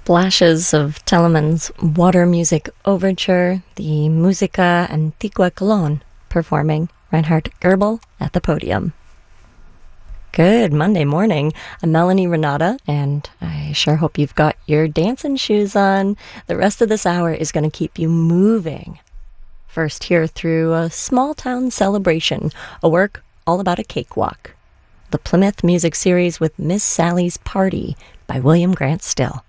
Splashes of Telemann's Water Music Overture, the Musica Antigua Colón performing Reinhard Goebel at the podium. Good Monday morning. I'm Melanie Renata, and I sure hope you've got your dancing shoes on. The rest of this hour is going to keep you moving. First, here through a small town celebration, a work all about a cakewalk. The Plymouth Music Series with Miss Sally's Party by William Grant Still.